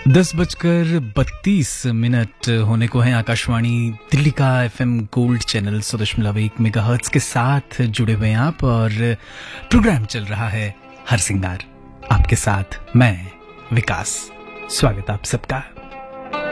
10:32 होने को है। आकाशवाणी दिल्ली का FM गोल्ड चैनल 100.1 मेगाहर्ट्ज के साथ जुड़े हुए हैं आप, और प्रोग्राम चल रहा है हर सिंगार। आपके साथ मैं विकास, स्वागत आप सबका।